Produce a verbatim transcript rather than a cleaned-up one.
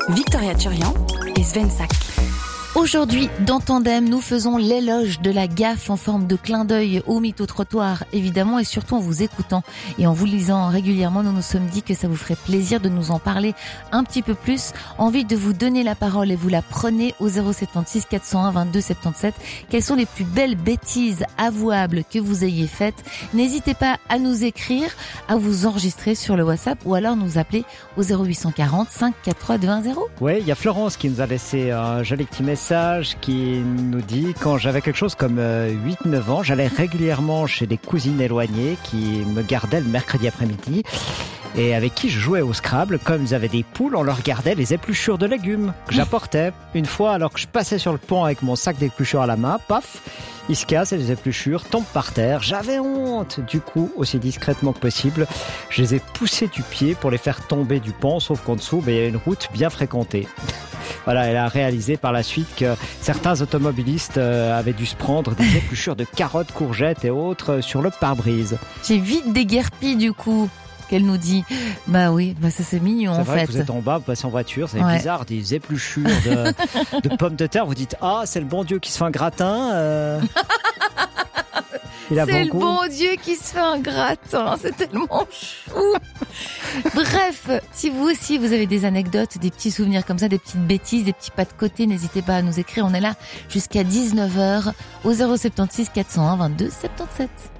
Victoria Turian et Sven Sack. Aujourd'hui, dans Tandem, nous faisons l'éloge de la gaffe en forme de clin d'œil au mytho-trottoir, évidemment, et surtout en vous écoutant et en vous lisant régulièrement. Nous nous sommes dit que ça vous ferait plaisir de nous en parler un petit peu plus. Envie de vous donner la parole et vous la prenez au zéro soixante-seize quatre cent un vingt-deux soixante-dix-sept. Quelles sont les plus belles bêtises avouables que vous ayez faites? N'hésitez pas à nous écrire, à vous enregistrer sur le WhatsApp ou alors nous appeler au zéro huit cent quarante cinq quatre trois deux un zéro. Oui, il y a Florence qui nous a laissé un joli petit message qui nous dit: quand j'avais quelque chose comme huit neuf ans, j'allais régulièrement chez des cousines éloignées qui me gardaient le mercredi après-midi et avec qui je jouais au Scrabble. Comme ils avaient des poules, on leur gardait les épluchures de légumes que j'apportais. Une fois, alors que je passais sur le pont avec mon sac d'épluchures à la main, paf, ils se cassent et les épluchures tombent par terre. J'avais honte. Du coup, aussi discrètement que possible, je les ai poussés du pied pour les faire tomber du pont, sauf qu'en dessous, ben, il y a une route bien fréquentée. Voilà, elle a réalisé par la suite que certains automobilistes avaient dû se prendre des épluchures de carottes, courgettes et autres sur le pare-brise. J'ai vite déguerpi du coup, qu'elle nous dit. Bah oui, bah ça c'est mignon c'est en vrai fait. Que vous êtes en bas, vous passez en voiture, c'est ouais. bizarre, des épluchures de, de pommes de terre. Vous dites: ah, c'est le bon Dieu qui se fait un gratin. Euh... Il a c'est bon le goût. bon Dieu qui se fait un gratin, c'est tellement chou. Bref, si vous aussi vous avez des anecdotes, des petits souvenirs comme ça, des petites bêtises, des petits pas de côté, n'hésitez pas à nous écrire. On est là jusqu'à dix-neuf heures au zéro soixante-seize quatre cent un vingt-deux soixante-dix-sept.